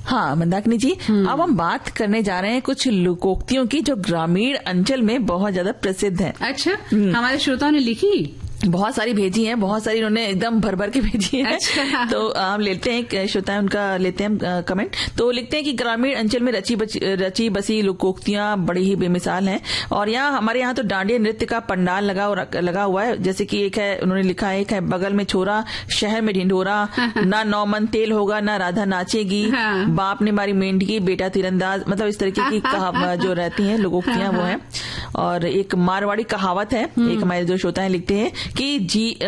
हाँ मंदाकिनी जी, अब हम बात करने जा रहे हैं कुछ लोकोक्तियों की जो ग्रामीण अंचल में बहुत ज्यादा प्रसिद्ध है। अच्छा, हमारे श्रोताओं ने लिखी, बहुत सारी भेजी हैं, बहुत सारी उन्होंने एकदम भर भर के भेजी है। अच्छा। तो हम लेते हैं, श्रोता है उनका लेते हैं कमेंट। तो लिखते हैं कि ग्रामीण अंचल में रची बसी लोकोक्तियां बड़ी ही बेमिसाल हैं और हमारे यहाँ तो डांडिया नृत्य का पंडाल लगा हुआ है। जैसे कि एक है, उन्होंने लिखा है, एक है बगल में छोरा शहर में ढिंढोरा, ना 9 मन तेल होगा ना राधा नाचेगी, बाप ने मारी मेंढकी बेटा तीरंदाज, मतलब इस तरीके की कहावत जो रहती हैं लोकोक्तियां वो है। और एक मारवाड़ी कहावत है, एक हमारे जो श्रोता लिखते हैं कि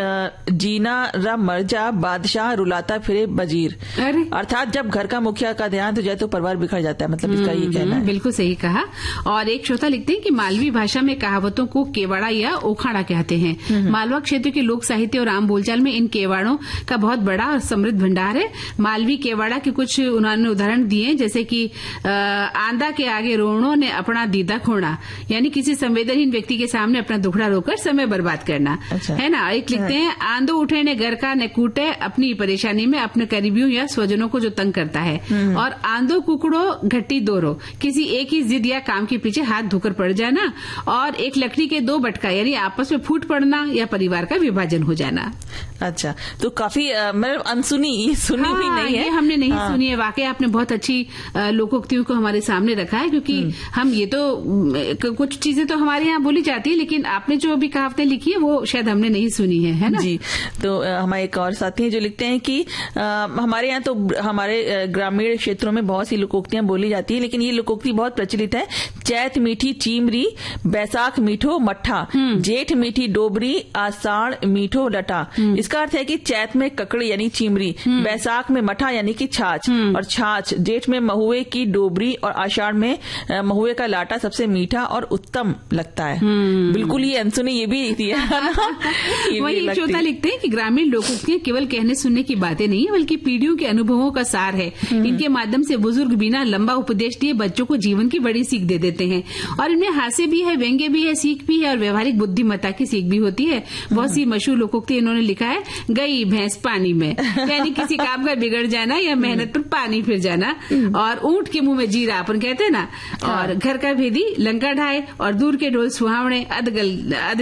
जीना रा मर जा बादशाह रुलाता फिरे बजीर, अर्थात जब घर का मुखिया का देहांत हो जाए तो परिवार बिखर जाता है, मतलब इसका ये कहना है। बिल्कुल सही कहा। और एक श्रोता लिखते हैं कि मालवी भाषा में कहावतों को केवाड़ा या ओखाड़ा कहते हैं। मालवा क्षेत्र के लोक साहित्य और आम बोलचाल में इन केवाड़ों का बहुत बड़ा और समृद्ध भंडार है। मालवी केवाड़ा के कुछ उन्होंने उदाहरण दिए, जैसे कि आंदा के आगे रोणों ने अपना दीदा खोना, यानी किसी संवेदनहीन व्यक्ति के सामने अपना दुखड़ा रोकर समय बर्बाद करना। अच्छा। है ना। एक लिखते हैं, आंदो उठे ने घर का न कूटे, अपनी परेशानी में अपने करीबियों या स्वजनों को जो तंग करता है। और आंदो कुकड़ो घट्टी दोरो, किसी एक ही जिद या काम के पीछे हाथ धोकर पड़ जाना। और एक लकड़ी के 2 बटका, यानी आपस में फूट पड़ना या परिवार का विभाजन हो जाना। अच्छा, तो काफी मतलब अनसुनी सुनी हुई नहीं है, ये हमने नहीं सुनी है। वाकई आपने बहुत अच्छी लोकोक्तियों को हमारे सामने रखा है, क्योंकि हम ये तो कुछ चीजें तो हमारे यहाँ बोली जाती है, लेकिन आपने जो भी कहावतें लिखी है वो शायद हमने नहीं सुनी है ना जी। तो हमारे एक और साथी हैं जो लिखते हैं कि हमारे यहाँ तो हमारे ग्रामीण क्षेत्रों में बहुत सी लोकोक्तियां बोली जाती है, लेकिन ये लोकोक्ति बहुत प्रचलित है। चैत मीठी चीमरी, बैसाख मीठो मट्ठा, जेठ मीठी डोबरी, आषाढ़ मीठो लटा। इसका अर्थ है कि चैत में ककड़ी यानी चीमरी, बैसाख में मठा यानी कि छाछ और छाछ, जेठ में महुए की डोबरी और आषाढ़ में महुए का लाटा सबसे मीठा और उत्तम लगता है। बिल्कुल ये अनसुनी ये भी थी वही श्रोता लिखते हैं कि ग्रामीण लोकोक्तियां केवल कहने सुनने की बातें नहीं है, बल्कि पीढ़ियों के अनुभवों का सार है। इनके माध्यम से बुजुर्ग बिना लंबा उपदेश दिए बच्चों को जीवन की बड़ी सीख दे देते हैं। और इनमें हास्य भी है, व्यंग्य भी है, सीख भी है और व्यवहारिक बुद्धिमत्ता की सीख भी होती है। बहुत सी मशहूर लोकोक्ति इन्होंने लिखा है, गई भैंस पानी में, यानी किसी काम का बिगड़ जाना या मेहनत पर पानी फिर जाना। और ऊंट के मुंह में जीरा अपन कहते हैं ना। और घर का भेदी लंका ढाए और दूर के ढोल सुहावने,